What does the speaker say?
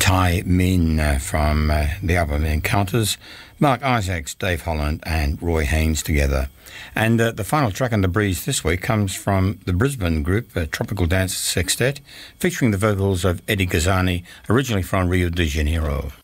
Thai Min from the album Encounters, Mark Isaacs, Dave Holland and Roy Haynes together. And the final track on The Breeze this week comes from the Brisbane group Tropical Dance Sextet, featuring the vocals of Eddie Gazzani, originally from Rio de Janeiro.